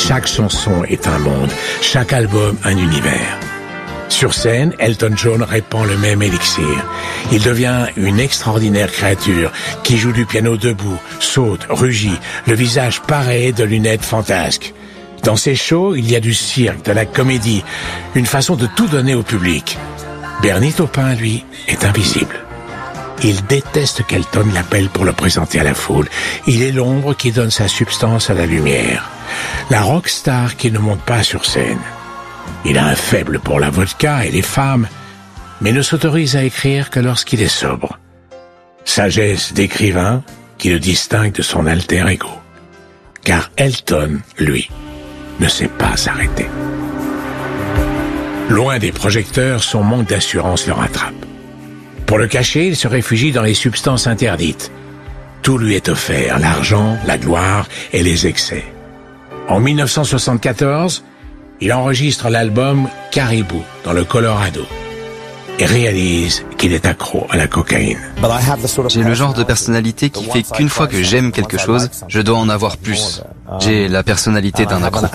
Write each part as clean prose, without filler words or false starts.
Chaque chanson est un monde, chaque album un univers. Sur scène, Elton John répand le même élixir. Il devient une extraordinaire créature qui joue du piano debout, saute, rugit, le visage paré de lunettes fantasques. Dans ses shows, il y a du cirque, de la comédie, une façon de tout donner au public. Bernie Taupin, lui, est invisible. Il déteste qu'Elton l'appelle pour le présenter à la foule. Il est l'ombre qui donne sa substance à la lumière. La rockstar qui ne monte pas sur scène. Il a un faible pour la vodka et les femmes, mais ne s'autorise à écrire que lorsqu'il est sobre. Sagesse d'écrivain qui le distingue de son alter ego. Car Elton, lui, ne sait pas s'arrêter. Loin des projecteurs, son manque d'assurance le rattrape. Pour le cacher, il se réfugie dans les substances interdites. Tout lui est offert, l'argent, la gloire et les excès. En 1974, il enregistre l'album Caribou dans le Colorado et réalise qu'il est accro à la cocaïne. J'ai le genre de personnalité qui fait qu'une fois que j'aime quelque chose, je dois en avoir plus. J'ai la personnalité d'un accro.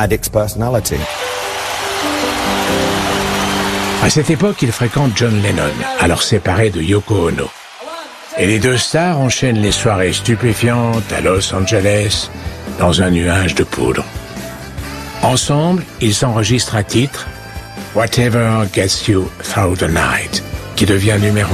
À cette époque, il fréquente John Lennon, alors séparé de Yoko Ono. Et les deux stars enchaînent les soirées stupéfiantes à Los Angeles dans un nuage de poudre. Ensemble, ils enregistrent un titre, Whatever Gets You Through the Night, qui devient numéro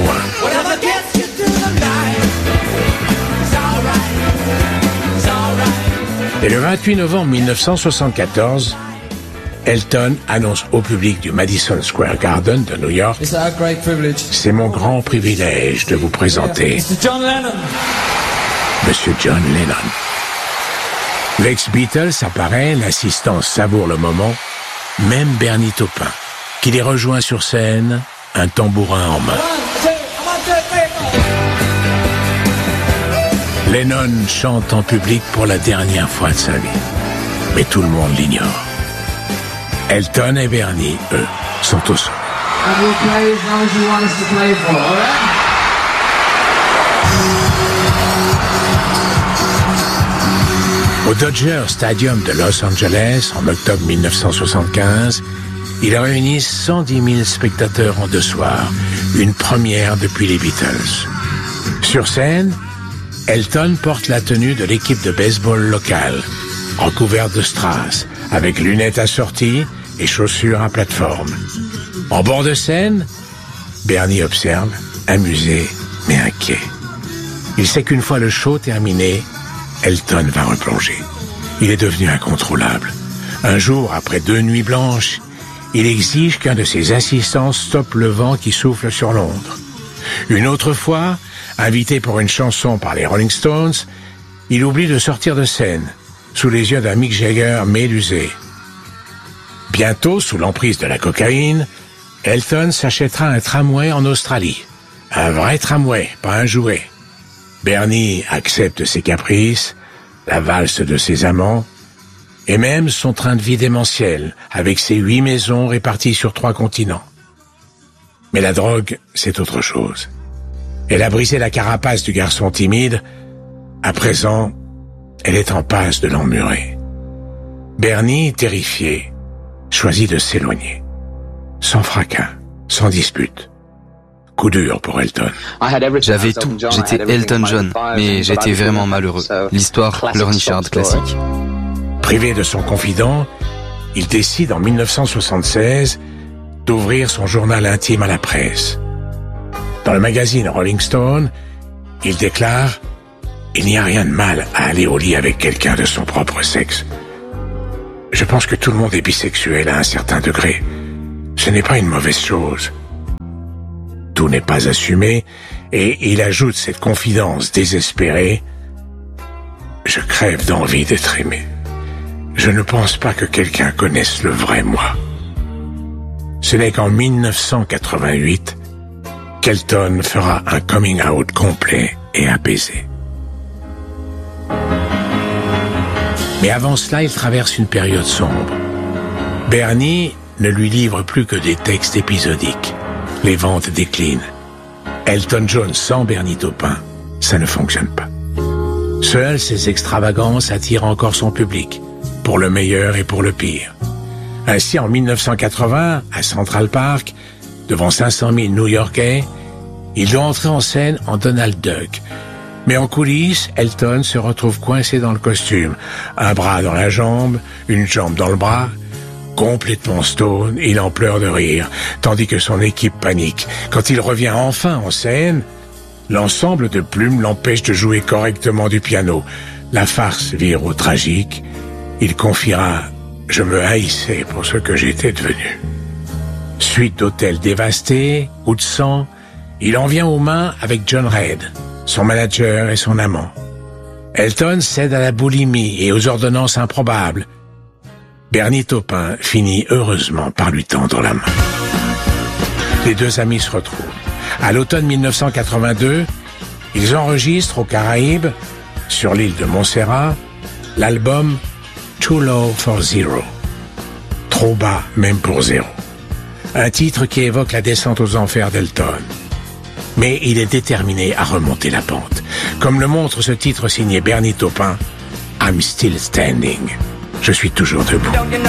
1. Et le 28 novembre 1974, Elton annonce au public du Madison Square Garden de New York: c'est mon grand privilège de vous présenter Monsieur John Lennon. L'ex-Beatles apparaît, l'assistance savoure le moment, même Bernie Taupin, qui les rejoint sur scène, un tambourin en main. Lennon chante en public pour la dernière fois de sa vie, mais tout le monde l'ignore. Elton et Bernie, eux, sont au sommet. Au Dodger Stadium de Los Angeles, en octobre 1975, il réunit 110 000 spectateurs en 2 soirs, une première depuis les Beatles. Sur scène, Elton porte la tenue de l'équipe de baseball locale, recouverte de strass, avec lunettes assorties et chaussures à plateforme. En bord de scène, Bernie observe, amusé mais inquiet. Il sait qu'une fois le show terminé, Elton va replonger. Il est devenu incontrôlable. Un jour, après 2 nuits blanches, il exige qu'un de ses assistants stoppe le vent qui souffle sur Londres. Une autre fois, invité pour une chanson par les Rolling Stones, il oublie de sortir de scène, sous les yeux d'un Mick Jagger mélusé. Bientôt, sous l'emprise de la cocaïne, Elton s'achètera un tramway en Australie. Un vrai tramway, pas un jouet. Bernie accepte ses caprices, la valse de ses amants, et même son train de vie démentiel, avec ses 8 maisons réparties sur 3 continents. Mais la drogue, c'est autre chose. Elle a brisé la carapace du garçon timide. À présent, elle est en passe de l'emmurer. Bernie, terrifié, choisit de s'éloigner. Sans fracas, sans dispute. Coup dur pour Elton. J'avais tout, j'étais Elton John, mais j'étais vraiment malheureux. L'histoire pleurnicharde classique. Privé de son confident, il décide en 1976 d'ouvrir son journal intime à la presse. Dans le magazine Rolling Stone, il déclare « Il n'y a rien de mal à aller au lit avec quelqu'un de son propre sexe. Je pense que tout le monde est bisexuel à un certain degré. Ce n'est pas une mauvaise chose. » Tout n'est pas assumé, et il ajoute cette confidence désespérée. « Je crève d'envie d'être aimé. Je ne pense pas que quelqu'un connaisse le vrai moi. » Ce n'est qu'en 1988 qu'Elton fera un coming out complet et apaisé. Mais avant cela, il traverse une période sombre. Bernie ne lui livre plus que des textes épisodiques. Les ventes déclinent. Elton John sans Bernie Taupin, ça ne fonctionne pas. Seules ses extravagances attirent encore son public. pour le meilleur et pour le pire. Ainsi, en 1980, à Central Park, devant 500 000 New-Yorkais, il doit entrer en scène en Donald Duck. Mais en coulisses, Elton se retrouve coincé dans le costume. Un bras dans la jambe, une jambe dans le bras. Complètement stone, il en pleure de rire, tandis que son équipe panique. Quand il revient enfin en scène, l'ensemble de plumes l'empêche de jouer correctement du piano. La farce vire au tragique. Il confiera « Je me haïssais pour ce que j'étais devenu ». Suite d'hôtels dévastés, coup de sang, il en vient aux mains avec John Reid, son manager et son amant. Elton cède à la boulimie et aux ordonnances improbables. Bernie Taupin finit heureusement par lui tendre la main. Les deux amis se retrouvent. À l'automne 1982, ils enregistrent aux Caraïbes, sur l'île de Montserrat, l'album Too Low for Zero. Trop bas même pour zéro. Un titre qui évoque la descente aux enfers d'Elton. Mais il est déterminé à remonter la pente. Comme le montre ce titre signé Bernie Taupin, I'm Still Standing. Je suis toujours debout.